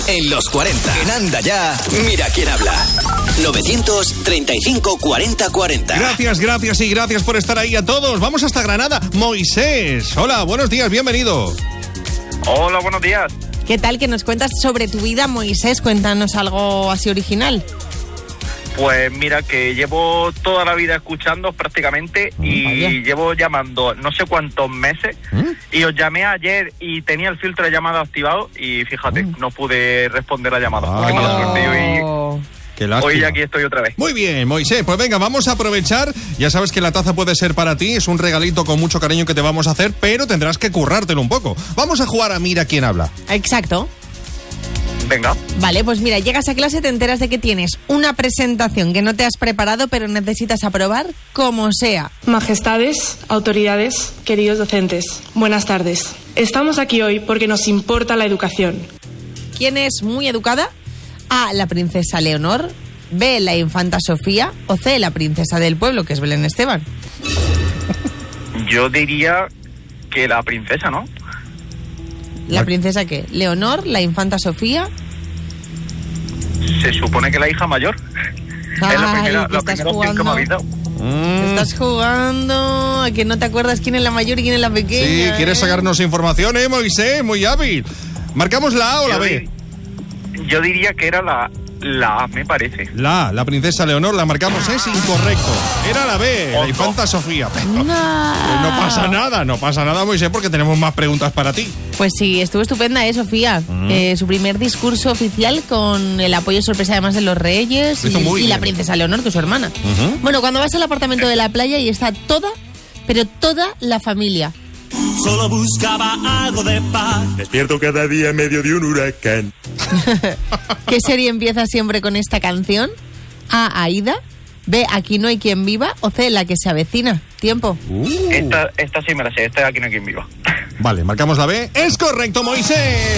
en los 40. En Anda Ya, mira quién habla. 935 40 40. Gracias por estar ahí a todos. Vamos hasta Granada. Moisés, hola, buenos días, bienvenido. Hola, buenos días. ¿Qué tal? ¿Que nos cuentas sobre tu vida, Moisés? Cuéntanos algo así original. Pues mira, que llevo toda la vida escuchando prácticamente y llevo llamando no sé cuántos meses y os llamé ayer y tenía el filtro de llamada activado y fíjate, no pude responder la llamada. Qué mala suerte y hoy aquí estoy otra vez. Muy bien, Moisés, pues venga, vamos a aprovechar. Ya sabes que la taza puede ser para ti, es un regalito con mucho cariño que te vamos a hacer, pero tendrás que currártelo un poco. Vamos a jugar a Mira quién habla. Exacto. Venga. Vale, pues mira, llegas a clase, te enteras de que tienes una presentación que no te has preparado, pero necesitas aprobar como sea. Majestades, autoridades, queridos docentes, buenas tardes. Estamos aquí hoy porque nos importa la educación. ¿Quién es muy educada? A, la princesa Leonor, B, la infanta Sofía, o C, la princesa del pueblo, que es Belén Esteban. Yo diría que la princesa, ¿no? ¿La princesa qué? ¿Leonor, la infanta Sofía? Se supone que la hija mayor. Ay, es la primera estás opción que me habéis dado. Estás jugando a que no te acuerdas quién es la mayor y quién es la pequeña. Sí, ¿quieres sacarnos información, Moisés? Muy hábil. ¿Marcamos la A o la B? Yo diría que era la A, me parece. La princesa Leonor, la marcamos, es incorrecto. Era la B, la infanta Sofía. No pasa nada, Moisés, porque tenemos más preguntas para ti. Pues sí, estuvo estupenda, Sofía. Su primer discurso oficial con el apoyo sorpresa además de los reyes y la princesa Leonor, que es su hermana. Bueno, cuando vas al apartamento de la playa y está toda, pero toda la familia. Solo buscaba algo de paz. Despierto cada día en medio de un huracán. ¿Qué serie empieza siempre con esta canción? A, Aída, B, Aquí no hay quien viva, o C, La que se avecina. Tiempo. Esta sí me la sé, esta de Aquí no hay quien viva. Vale, marcamos la B. ¡Es correcto, Moisés!